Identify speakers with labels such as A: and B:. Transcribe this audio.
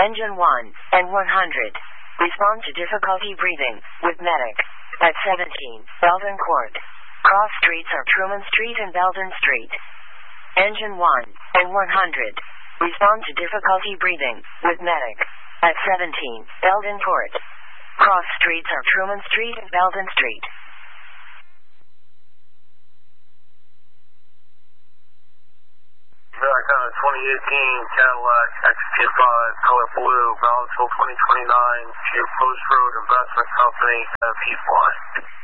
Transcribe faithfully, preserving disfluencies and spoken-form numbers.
A: Engine one and one hundred. Respond to difficulty breathing with medic. At seventeen, Belden Court. Cross streets are Truman Street and Belden Street. Engine one and one hundred. Respond to difficulty breathing with medic. At seventeen, Belden Court. Cross streets are Truman Street and Belden Street.
B: Americana twenty eighteen Cadillac X T five, color blue, Brownsville twenty twenty-nine, to Post Road Investment Company, P-Fly.